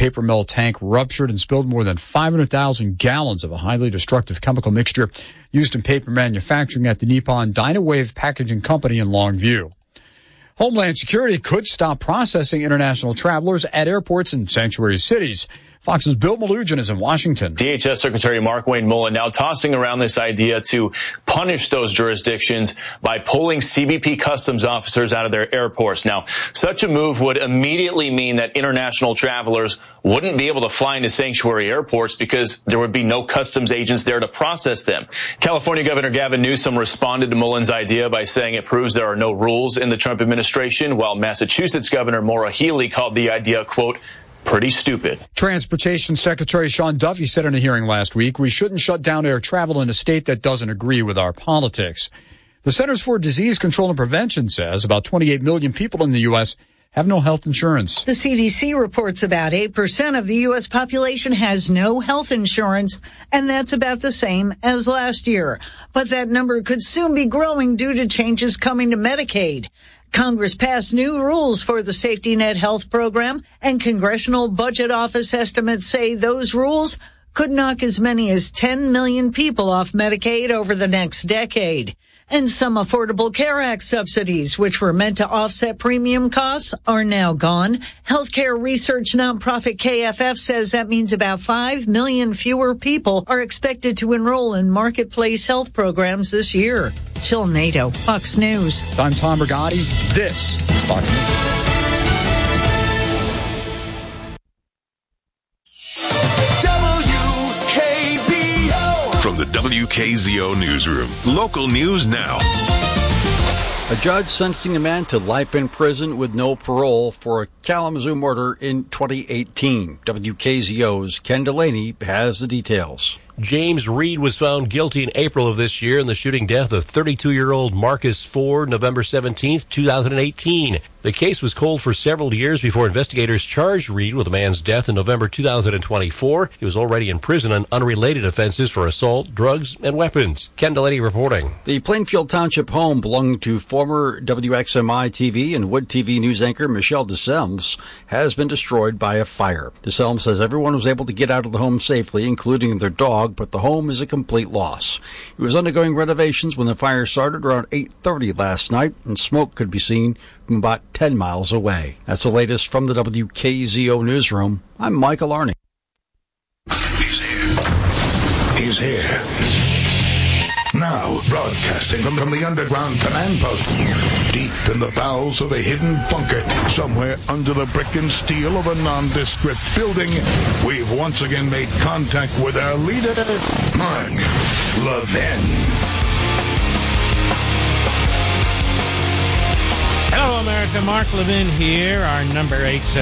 paper mill tank ruptured and spilled more than 500,000 gallons of a highly destructive chemical mixture used in paper manufacturing at the Nippon Dynawave Packaging Company in Longview. Homeland Security could stop processing international travelers at airports in sanctuary cities. Fox's Bill Malugin is in Washington. DHS Secretary Markwayne Mullin now tossing around this idea to punish those jurisdictions by pulling CBP customs officers out of their airports. Now, such a move would immediately mean that international travelers wouldn't be able to fly into sanctuary airports because there would be no customs agents there to process them. California Governor Gavin Newsom responded to Mullin's idea by saying it proves there are no rules in the Trump administration, while Massachusetts Governor Maura Healey called the idea, quote, pretty stupid. Transportation Secretary Sean Duffy said in a hearing last week, we shouldn't shut down air travel in a state that doesn't agree with our politics. The Centers for Disease Control and Prevention says about 28 million people in the U.S. have no health insurance. The CDC reports about 8% of the U.S. population has no health insurance, and that's about the same as last year. But that number could soon be growing due to changes coming to Medicaid. Congress passed new rules for the Safety Net Health Program, and Congressional Budget Office estimates say those rules could knock as many as 10 million people off Medicaid over the next decade. And some Affordable Care Act subsidies, which were meant to offset premium costs, are now gone. Healthcare research nonprofit KFF says that means about 5 million fewer people are expected to enroll in marketplace health programs this year. Jill Nato, Fox News. I'm Tom Rigotti. This is Fox News. From the WKZO Newsroom, local news now. A judge sentencing a man to life in prison with no parole for a Kalamazoo murder in 2018. WKZO's Ken Delaney has the details. James Reed was found guilty in April of this year in the shooting death of 32-year-old Marcus Ford, November 17, 2018. The case was cold for several years before investigators charged Reed with the man's death in November 2024. He was already in prison on unrelated offenses for assault, drugs, and weapons. Ken Delaney reporting. The Plainfield Township home belonging to former WXMI TV and Wood TV news anchor Michelle DeSelms has been destroyed by a fire. DeSelms says everyone was able to get out of the home safely, including their dog, but the home is a complete loss. It was undergoing renovations when the fire started around 8:30 last night, and smoke could be seen from about 10 miles away. That's the latest from the WKZO Newsroom. I'm Michael Arney. He's here. He's here. Now, broadcasting from the underground command post, deep in the bowels of a hidden bunker, somewhere under the brick and steel of a nondescript building, we've once again made contact with our leader, Mark Levin. Hello, America. Mark Levin here. Our number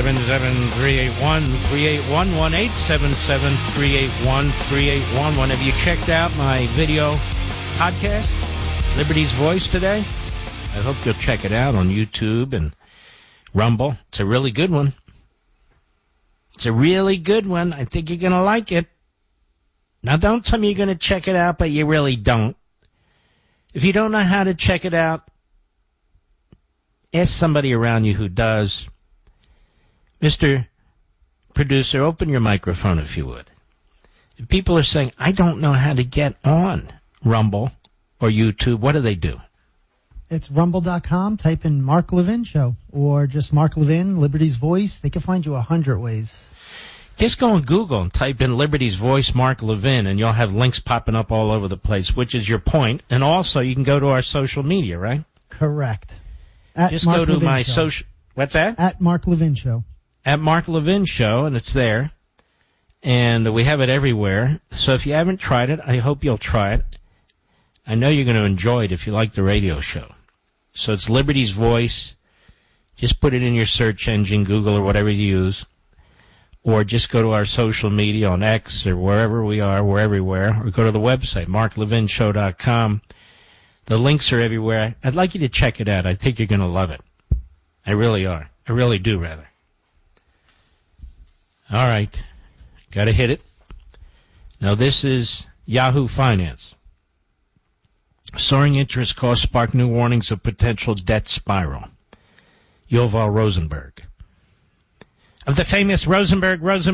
877-381-3811, 877-381-3811. Have you checked out my video podcast, Liberty's Voice, today? I hope you'll check it out on YouTube and Rumble. It's a really good one. It's a really good one. I think you're going to like it. Now, don't tell me you're going to check it out, but you really don't. If you don't know how to check it out, ask somebody around you who does. Mr. Producer, open your microphone if you would. If people are saying, I don't know how to get on Rumble or YouTube, what do they do? It's rumble.com. Type in Mark Levin Show or just Mark Levin, Liberty's Voice. They can find you 100 ways. Just go on Google and type in Liberty's Voice, Mark Levin, and you'll have links popping up all over the place, which is your point. And also, you can go to our social media, right? Correct. Just go to my social... What's that? At Mark Levin Show. At Mark Levin Show, and it's there. And we have it everywhere. So if you haven't tried it, I hope you'll try it. I know you're going to enjoy it if you like the radio show. So it's Liberty's Voice. Just put it in your search engine, Google or whatever you use. Or just go to our social media on X or wherever we are. We're everywhere. Or go to the website, marklevinshow.com. The links are everywhere. I'd like you to check it out. I think you're going to love it. I really are. I really do, rather. All right. Got to hit it. Now, this is Yahoo Finance. Soaring interest costs spark new warnings of potential debt spiral. Yuval Rosenberg. Of the famous Rosenberg